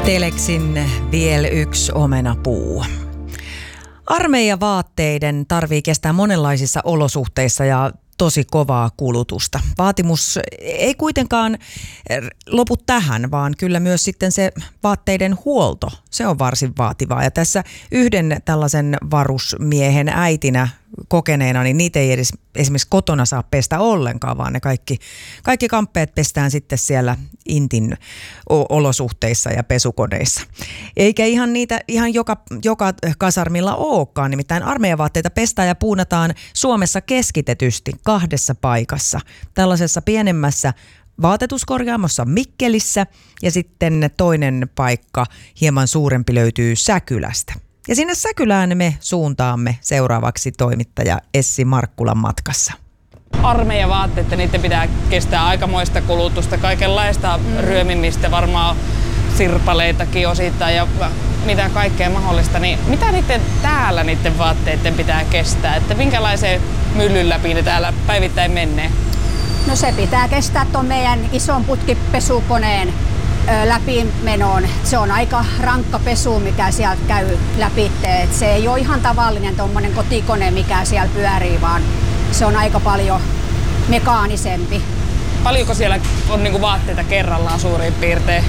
Teleksin vielä yksi omenapuu. Armeijavaatteiden tarvii kestää monenlaisissa olosuhteissa ja tosi kovaa kulutusta. Vaatimus ei kuitenkaan lopu tähän, vaan kyllä myös sitten se vaatteiden huolto, se on varsin vaativaa. Ja tässä yhden tällaisen varusmiehen äitinä kokeneena, niin niitä ei edes esimerkiksi kotona saa pestä ollenkaan, vaan ne kaikki kamppeet pestään sitten siellä intin olosuhteissa ja pesukoneissa. Eikä ihan joka kasarmilla olekaan, nimittäin armeijavaatteita pestään ja puunataan Suomessa keskitetysti 2 paikassa. Tällaisessa pienemmässä vaatetuskorjaamossa Mikkelissä ja sitten toinen paikka hieman suurempi löytyy Säkylästä. Ja sinne Säkylään me suuntaamme seuraavaksi toimittaja Essi Markkulan matkassa. Armeijavaatteet, niiden pitää kestää aikamoista kulutusta, kaikenlaista ryömimistä, varmaan sirpaleitakin osittain ja mitä kaikkea mahdollista. Niin mitä niiden vaatteiden pitää kestää? Että minkälaisen myllyn läpi ne täällä päivittäin menee? No se pitää kestää tuon meidän ison putkipesukoneen läpimenoon. Se on aika rankka pesu, mikä sieltä käy läpi. Et se ei ole ihan tavallinen tuommoinen kotikone, mikä siellä pyörii, vaan se on aika paljon mekaanisempi. Paljonko siellä on niinku vaatteita kerrallaan suurin piirtein?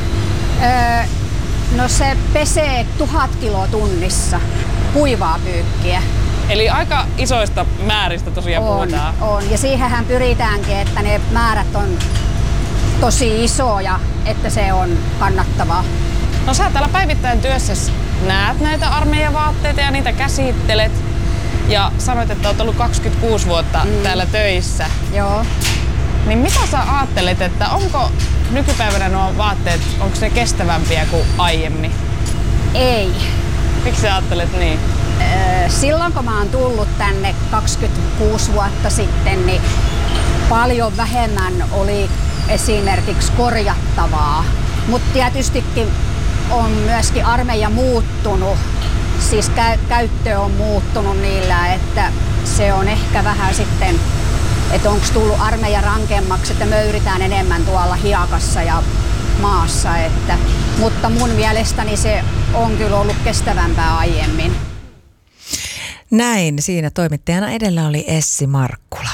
No se pesee 1000 kiloa tunnissa kuivaa pyykkiä. Eli aika isoista määristä tosiaan puhutaan. On, ja siihenhän pyritäänkin, että ne määrät on tosi isoja, että se on kannattavaa. No sä täällä päivittäin työssä näet näitä armeijavaatteita ja niitä käsittelet. Ja sanoit, että olet ollut 26 vuotta täällä töissä. Joo. Niin mitä sä ajattelet, että onko nykypäivänä nuo vaatteet, onko ne kestävämpiä kuin aiemmin? Ei. Miksi sä ajattelet niin? Silloin kun mä oon tullut tänne 26 vuotta sitten, niin paljon vähemmän oli esimerkiksi korjattavaa. Mutta tietystikin on myöskin armeija muuttunut, siis käyttö on muuttunut niillä, että se on ehkä vähän sitten, että onko tullut armeija rankemmaksi, että möyritään enemmän tuolla hiekassa ja maassa. Mutta mun mielestäni se on kyllä ollut kestävämpää aiemmin. Näin, siinä toimittajana edellä oli Essi Markkula.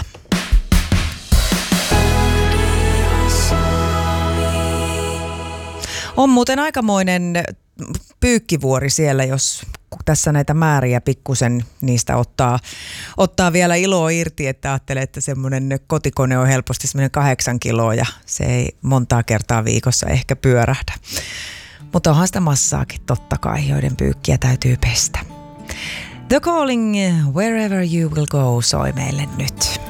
On muuten aikamoinen pyykkivuori siellä, jos tässä näitä määriä pikkusen niistä ottaa vielä iloa irti, että ajattelee, että semmoinen kotikone on helposti semmoinen 8 kiloa ja se ei montaa kertaa viikossa ehkä pyörähdä. Mutta onhan sitä massaakin totta kai, joiden pyykkiä täytyy pestä. The Calling, Wherever You Will Go soi meille nyt.